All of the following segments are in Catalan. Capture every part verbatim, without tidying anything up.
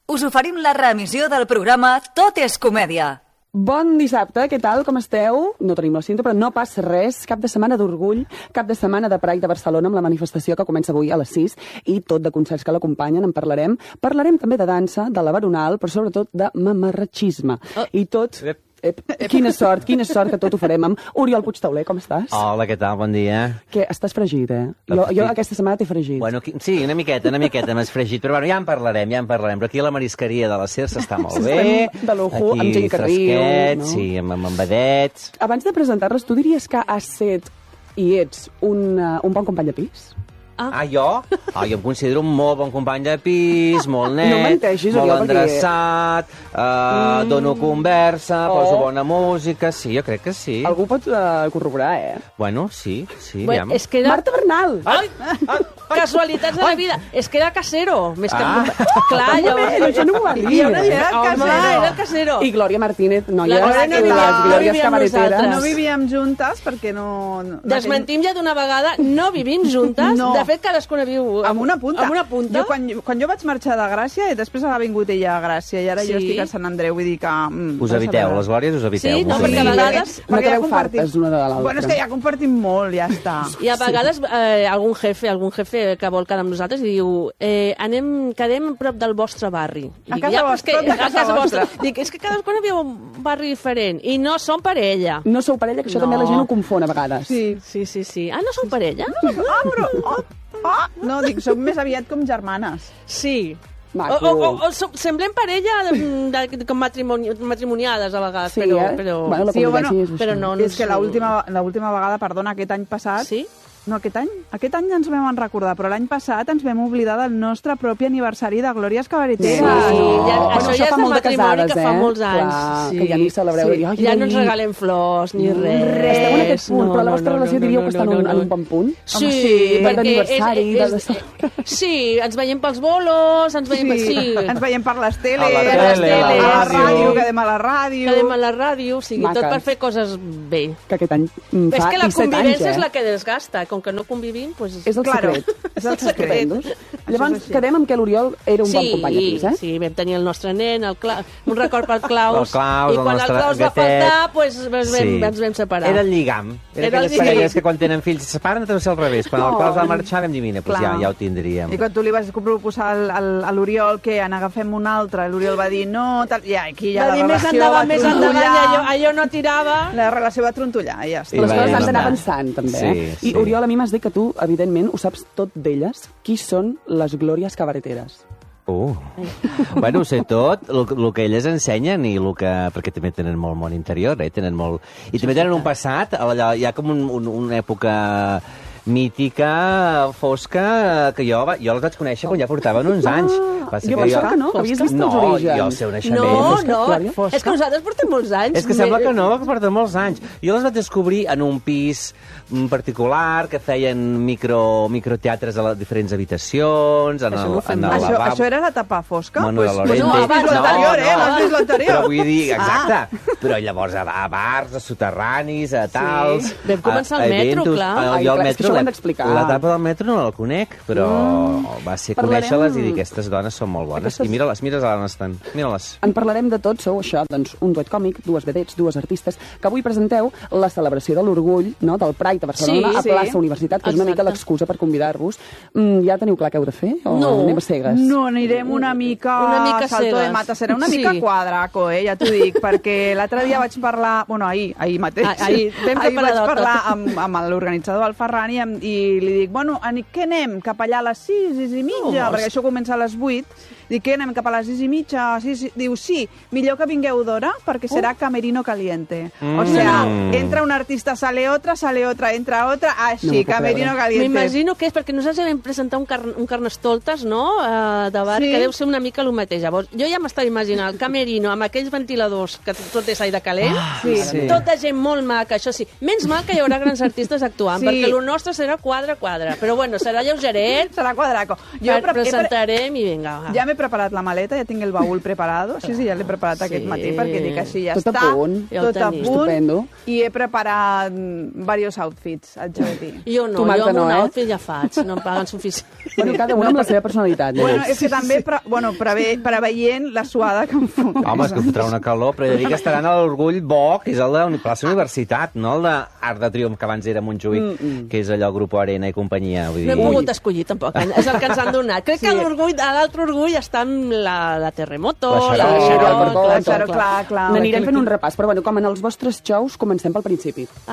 us oferim la reemissió del programa Tot és comèdia. Bon dissabte, què tal, com esteu? No tenim la cinta, però no passa res. Cap de setmana d'orgull, cap de setmana de Pride de Barcelona amb la manifestació que comença avui a les sis i tot de concerts que l'acompanyen, en parlarem. Parlarem també de dansa, de la veronal, però sobretot de mamarratxisme. Oh. I tot... Ep, quina sort, quina sort que tot ho farem amb Oriol Puigtauler, com estàs? Hola, què tal? Bon dia. Que estàs fregit, eh? Jo, jo aquesta setmana t'he fregit. Bueno, sí, una miqueta, una miqueta m'has fregit, però bueno, ja en parlarem, ja en parlarem. Però aquí a la marisqueria de la Circe està molt bé. De lujo, amb gent que riu, no? Sí, amb, amb vedets. Abans de presentar-les, tu diries que has set i ets un, uh, un bon company de pis? Ah, ah jo? Ah, jo em considero un molt bon company de pis, molt net, no menteixis, molt Oriol, endreçat, uh, mm. dono conversa, oh. poso bona música, sí, jo crec que sí. Algú pot uh, corroborar, eh? Bueno, sí, sí. Bueno, ja. és que era... Marta Bernal! Ai, ai, casualitats de la vida. És que era casero, més que... Ah. Clar, llavors... Això no ho va dir. Hi ha una idea de casero. Era el casero. I Glòria Martínez, noies, La no, no les glòries cabareteres. No vivíem juntes perquè no... no Desmentim ja d'una vegada, no vivim juntes. No. De fet, cadascuna viu... Amb una punta. Amb una punta. Jo, quan, quan jo vaig marxar de Gràcia, i després ha vingut ella a Gràcia, i ara Sí. jo estic a Sant Andreu, vull dir que... Mm, Us eviteu, les glòries us eviteu. Sí, no, us perquè a eviteu. vegades... No perquè ja quedeu compartim. fartes una de l'altra. Bueno, és que ja compartim molt, ja està. I a vegades eh, algun jefe, algun jefe que vol quedar amb nosaltres i diu eh, anem, quedem prop del vostre barri. I A dic, casa ja, però és vostra, que, prop de a casa casa vostra. vostra. Dic, és que cadascuna viu un barri diferent i no som parella. No sou parella, que això No. també la gent ho confon a vegades. Sí. Sí, sí, sí. Ah, no som parella? Ah, però... Oh, oh. No, dic, som més aviat com germanes. Sí. O, Maco. o, o, o som- semblem parella de, de, com matrimoni, matrimoniades a vegades, Sí, però, eh? però, Bueno, la Sí, bueno, convivència és però això. no, no És que sé. l'última l'última vegada, perdona, aquest any passat... Sí? No, aquest any? Aquest any ens vam recordar, però l'any passat ens vam oblidar del nostre propi aniversari de Glòries Cabareteres. Sí, Ah, ja- Bueno, això ja és fa de molt de matrimoni casades, que fa eh? molts anys. Clar, sí. que ja ni celebreu. Sí. I, ai, Ja que no ens bonic. regalen flors ni res. Esteu en aquest punt, No, però la no, vostra no, relació no, diríeu no, que està en no, un, no, en no. un bon punt? Sí, Home, sí, de perquè l'aniversari, és, de és, les- és, sí, ens veiem pels bolos, ens veiem... Sí, Sí, ens veiem per les teles, A la tele, a la a la ràdio. ràdio, quedem a la ràdio... quedem a la ràdio, o sigui, tot Maques. per fer coses bé. Que aquest any mm, És fa que la disset convivència anys, és eh? la que desgasta, com que no convivim, doncs... És el Claro, secret. és el secret. Estupendós. Llavors, és així. quedem amb que l'Oriol era un bon company de pis, eh? Sí, vam tenir el nostre nen, el Cla... un record pel Claus, El Claus, i el quan el nostre Claus va gatet. faltar, doncs ens vam, Sí. ens vam separar. Era el lligam. Era, Era el aquelles lligam. parelles que quan tenen fills se separen, deu ser al revés. Quan el Oh. Claus va marxar vam dir, mira, doncs ja, Clar. ja ho tindríem. I quan tu li vas proposar al, al, a l'Oriol que en agafem un altre, l'Oriol va dir no, tal, i aquí ja Va la dir més relació endavant, va més endavant, i trontollar. allò, allò no tirava. La relació va trontollar, i ja està. I Les va coses han d'anar anar. avançant, també, Sí, eh? I, sí. Oriol, a mi m'has dit que tu, evidentment, ho saps tot d'elles. Qui són les glòries cabareteres? Uh. Bueno, ho sé tot, el, el que elles ensenyen i el que... perquè també tenen molt món interior, eh? Tenen molt... I també tenen un passat, allà, hi ha com un, un, una època mítica, fosca, que jo, va- jo les vaig conèixer quan ja portaven uns anys. Passa jo que pensava que no, que havies vist els no, orígens. jo el seu naixement. No, Fosca, no, Glòria? és que nosaltres portem molts anys. És que sembla que no, que porten molts anys. Jo les vaig descobrir en un pis mm, particular, que feien micro, microteatres a les diferents habitacions, en Això el, no ho fem en el mai. Això, lavabo. això era la tapa fosca? Manuel Pues- Lorente. pues no, has vist l'anterior, eh? No, has vist l'anterior. Però vull dir, exacte. Però llavors a, a bars, a soterranis, a tals... Vam començar a, al a metro, eventos. clar. Ah, Ai, jo al clar, és que metro, això ho hem la- d'explicar. L'etapa del metro no la conec, però va ser Parlarem- conèixer-les i dir aquestes dones són molt bones. Aquestes- I mira-les, mira-les on estan. Mira-les. En parlarem de tot, sou això, doncs, un duet còmic, dues vedets, dues artistes, que avui presenteu la celebració de l'orgull, no?, del Pride de Barcelona, Sí, a sí. plaça Universitat, que és una mica Exacte. l'excusa per convidar-vos. Mm, ja teniu clar què heu de fer? O No. anem a cegues? No, anirem una mica, Una mica salto de cegues. mata. Serà una mica Sí. quadraco, eh? Ja t'ho dic, perquè l'altre dia vaig parlar... Bueno, ahir, ahir mateix. Ah, ahir, ben ahir vaig preparador parlar tot. amb, amb l'organitzador del Ferran i, em- i li dic, bueno, a què anem? Cap allà a les sis, sis i mitja? No, perquè això comença a les vuit. Dic, què anem? Cap a les sis i mitja? Sis, i- diu, sí, millor que vingueu d'hora, perquè serà camerino caliente. O sea, entra un artista, sale otra, sale otra, entra otra, No així, m'ho puc camerino creure. caliente. M'imagino que és perquè nosaltres vam presentar un, car un carnestoltes, no?, uh, de bar, Sí. que deu ser una mica el mateix. Llavors, jo ja m'estava imaginant el camerino amb aquells ventiladors que tot és Aida Calent. Ah, Sí. sí. Tota gent molt maca, això sí. Menys mal que hi haurà grans artistes actuant, Sí. perquè el nostre serà quadre-quadre. Però bueno, serà lleugeret, Serà quadraco. Jo pre pre- he pre- presentarem i vinga. Va. ja m'he preparat la maleta, ja tinc el baúl preparado. Sí, sí, ja l'he preparat Sí. aquest matí, perquè dic així ja Tot a està. punt. Ja ho Tot a tenim. punt. Estupendo. I he preparat mm, varios outfits, haig de dir. Jo no, Tu, Marta, jo amb no, un eh? outfit ja faig, no em paguen suficient. Bueno, cada una amb la seva personalitat. Ja. Bueno, és que també pre bueno, preve preveient la suada que em fot. Home, és que fotrà una calor, però he de dir que estaran a l'Orgull Bo, que és el de la plaça Universitat, no el d'Arc de Triomf, que abans era Montjuïc, mm -mm. que és allò Grupo Arena i companyia. Vull No dir... hem pogut escollir, tampoc. És el que ens han donat. Crec que l'orgull, a l'altre orgull està amb la, la Terremoto, La la Xarot, Xarot, la Xarot, La Xarot, clar, clar. N'anirem fent un repàs, però bueno, com en els vostres xous, comencem pel principi. Ah.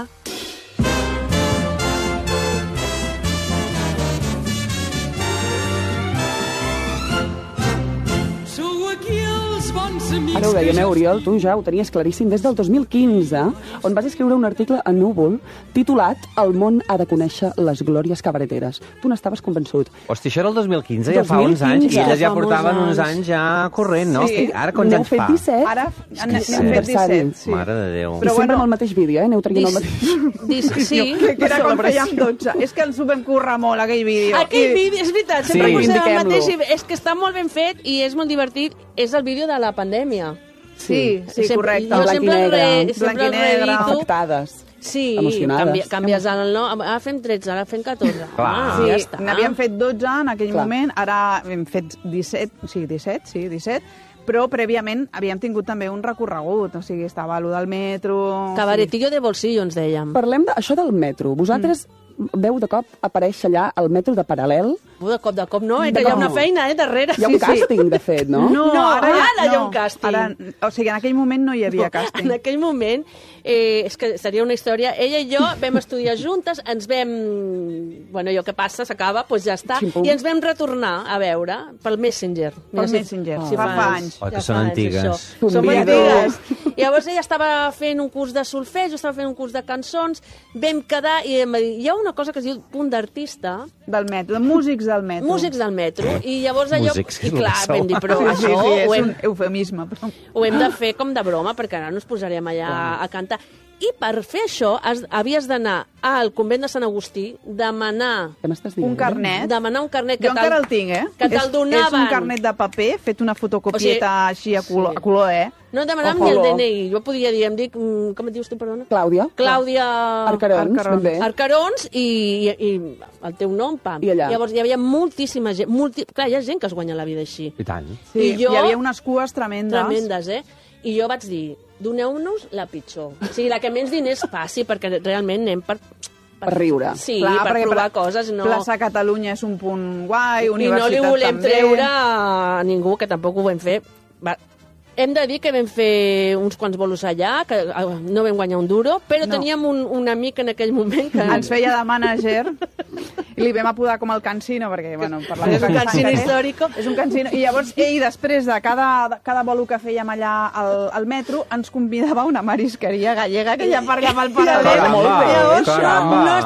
Ara ho dèiem, eh, Oriol, tu ja ho tenies claríssim des del dos mil quinze, on vas escriure un article a Núvol titulat El món ha de conèixer les glòries cabareteres. Tu n'estaves convençut. Hosti, això era el dos mil quinze, ja fa uns anys, i elles ja Fa molts portaven uns anys. anys ja corrent, no? Sí. Hosti, ara quants N'heu anys fet fa? disset. Ara que n'hem sí. fet Aniversari. disset, sí. Mare de Déu. I Però sempre bueno, amb el mateix vídeo, eh? Aneu traient el Dis, mateix. dis, sí. Que era quan fèiem dotze. És que ens ho vam currar molt, aquell vídeo. Aquell I- vídeo, és veritat, sempre Sí. posem el Indiquem-lo. mateix. i És que està molt ben fet i és molt divertit. És el vídeo de la pandèmia. Sí, sí, Sempre- correcte. Jo Blanc i sempre el, negre. re, sempre Blanc i el negre. reedito. Afectades. Sí, Emocionades. canvia, canvies el nom. Ara fem tretze, ara fem catorze. Clar. Ah, Sí, ja està. n'havíem fet dotze en aquell Clar. moment, ara hem fet disset, o sigui, disset, sí, disset, però prèviament havíem tingut també un recorregut, o sigui, estava allò del metro... Cabaretillo de bolsillo, ens dèiem. Parlem d'això del metro. Vosaltres veu de cop aparèixer allà el metro de Paral·lel. Uh, de cop, de cop no, eh, que De hi ha cop. una feina, eh, darrere. Hi ha un Sí, sí. càsting, de fet, no? No, No, ara, ara ja, hi ha no. un càsting. Ara, o sigui, en aquell moment no hi havia càsting. En aquell moment, eh, és que seria una història, ella i jo vam estudiar juntes, ens vam... Bueno, allò que passa, s'acaba, doncs ja està. Xim-pum. I ens vam retornar a veure pel Messenger. Pel si- Messenger, si fa fa anys. Oh, que ja són fa anys, antigues. això. Som Convido. antigues. I llavors ella estava fent un curs de solfeig, jo estava fent un curs de cançons, vam quedar i em va dir, hi ha una cosa que es diu punt d'artista, Del metro, de músics del metro. músics del metro, i llavors allò... Músics, que I és el clar, que sou. vam dir, però Sí, sí, això sí, és ho hem, un eufemisme. Però... ho hem de fer com de broma, perquè ara no ens posarem allà a cantar. I per fer això has, havies d'anar al convent de Sant Agustí, demanar, Què m'estàs dient? Un carnet. demanar un carnet que Jo encara el tinc, eh? que te'l és, donaven. és un carnet de paper fet una fotocopieta O sigui, així a color, sí. a color, eh? No et demanàvem Ojo. ni el D N I. Jo podria dir, em dic... mm, Com et dius tu, perdona? Clàudia. Clàudia... Arcarons, Arcarons. ben bé. Arcarons i, i, i el teu nom, pam. I allà. Llavors hi havia moltíssima gent. Multi... Clar, hi ha gent que es guanya la vida així. I tant. Sí, I jo- hi havia unes cues tremendes. Tremendes, eh? I jo vaig dir, doneu-nos la pitjor. O sigui, la que menys diners passi, perquè realment anem per... Per riure. Sí, Clar, per perquè provar Pla- coses, no... Plaça Catalunya és un punt guai, I no universitat li volem també. treure a ningú, que tampoc ho vam fer. Va. Hem de dir que vam fer uns quants bolos allà, que eh, no vam guanyar un duro, però No. teníem un, un amic en aquell moment que... Ens feia de mànager i li vam apodar com el cansino, perquè, bueno, per la És un boca cansino que té. històrico. És un cansino. I llavors ell, després de cada, de cada bolo que fèiem allà al, al metro, ens convidava a una marisqueria gallega que ja parlava al paral·lel. Caramba, Llavors, caramba. No